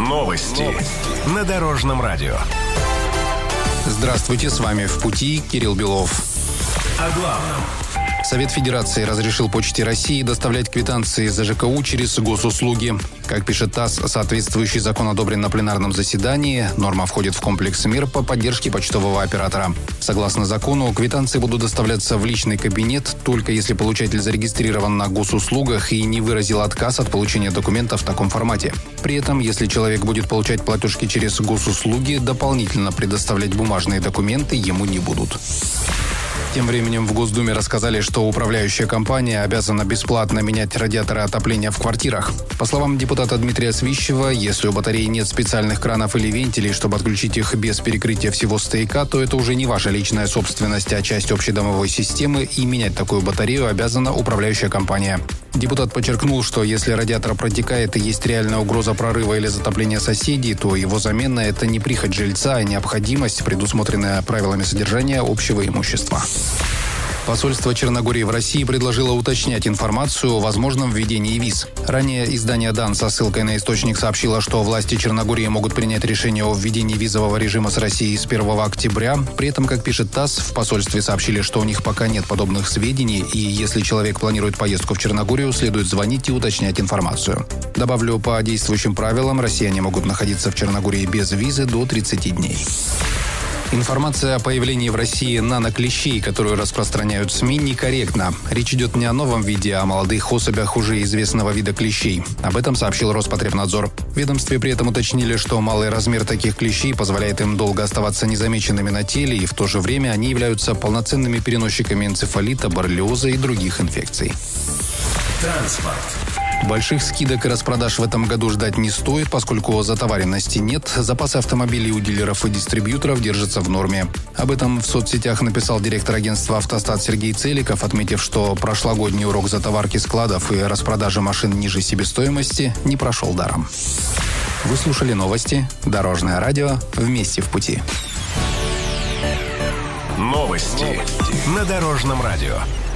Новости на Дорожном радио. Здравствуйте, с вами «В пути» Кирилл Белов. О главном. Совет Федерации разрешил Почте России доставлять квитанции за ЖКУ через госуслуги. Как пишет ТАСС, соответствующий закон одобрен на пленарном заседании. Норма входит в комплекс мер по поддержке почтового оператора. Согласно закону, квитанции будут доставляться в личный кабинет, только если получатель зарегистрирован на госуслугах и не выразил отказ от получения документа в таком формате. При этом, если человек будет получать платежки через госуслуги, дополнительно предоставлять бумажные документы ему не будут. Тем временем в Госдуме рассказали, что управляющая компания обязана бесплатно менять радиаторы отопления в квартирах. По словам депутата Дмитрия Свищева, если у батареи нет специальных кранов или вентилей, чтобы отключить их без перекрытия всего стояка, то это уже не ваша личная собственность, а часть общедомовой системы, и менять такую батарею обязана управляющая компания. Депутат подчеркнул, что если радиатор протекает и есть реальная угроза прорыва или затопления соседей, то его замена – это не прихоть жильца, а необходимость, предусмотренная правилами содержания общего имущества. Посольство Черногории в России предложило уточнять информацию о возможном введении виз. Ранее издание «Дан» со ссылкой на источник сообщило, что власти Черногории могут принять решение о введении визового режима с Россией с 1 октября. При этом, как пишет ТАСС, в посольстве сообщили, что у них пока нет подобных сведений, и если человек планирует поездку в Черногорию, следует звонить и уточнять информацию. Добавлю, по действующим правилам, россияне могут находиться в Черногории без визы до 30 дней. Информация о появлении в России наноклещей, которую распространяют СМИ, некорректна. Речь идет не о новом виде, а о молодых особях уже известного вида клещей. Об этом сообщил Роспотребнадзор. В ведомстве при этом уточнили, что малый размер таких клещей позволяет им долго оставаться незамеченными на теле, и в то же время они являются полноценными переносчиками энцефалита, боррелиоза и других инфекций. Транспорт. Больших скидок и распродаж в этом году ждать не стоит, поскольку затоваренности нет. Запасы автомобилей у дилеров и дистрибьюторов держатся в норме. Об этом в соцсетях написал директор агентства «Автостат» Сергей Целиков, отметив, что прошлогодний урок затоварки складов и распродажи машин ниже себестоимости не прошел даром. Вы слушали новости. Дорожное радио. Вместе в пути. Новости на Дорожном радио.